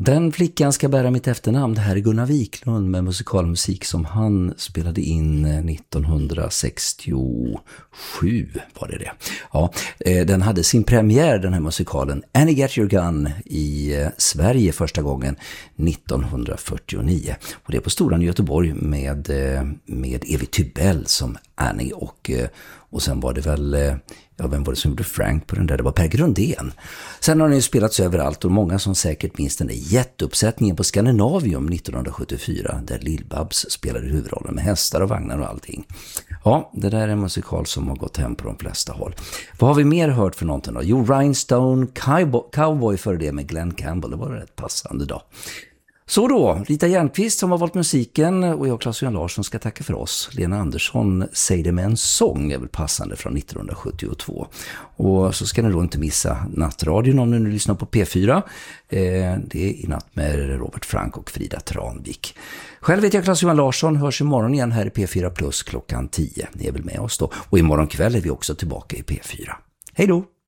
Den flickan ska bära mitt efternamn. Det här är Gunnar Wiklund med musikalmusik som han spelade in 1967 var det. Ja, den hade sin premiär, den här musikalen Annie Get Your Gun i Sverige första gången 1949. Och det är på Storan i Göteborg med Evi Tybell som Annie och sen var det väl, vem var det som gjorde Frank på den där? Det var Per Grundén. Sen har den ju spelats överallt och många som säkert minns den där jätteuppsättningen på Scandinavium 1974 där Lill-Babs spelade huvudrollen med hästar och vagnar och allting. Ja, det där är en musikal som har gått hem på de flesta håll. Vad har vi mer hört för någonting då? Jo, Rhinestone Cowboy för det med Glenn Campbell. Det var rätt passande då. Så då, Rita Järnqvist som har valt musiken och jag, Claes-Johan Larsson, ska tacka för oss. Lena Andersson, Säg det med en sång är väl passande från 1972. Och så ska ni då inte missa Nattradion om ni nu lyssnar på P4. Det är i natt med Robert Frank och Frida Tranvik. Själv vet jag, Claes-Johan Larsson, hörs imorgon igen här i P4 Plus klockan 10. Ni är väl med oss då. Och imorgon kväll är vi också tillbaka i P4. Hej då!